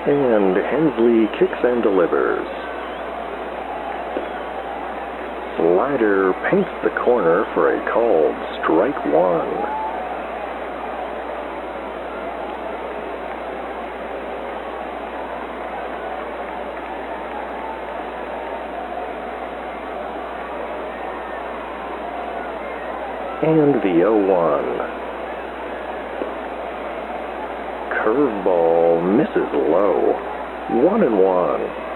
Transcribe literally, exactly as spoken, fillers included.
And Hensley kicks and delivers. Slider paints the corner for a called strike one. And the oh one. Curveball misses low. One and one.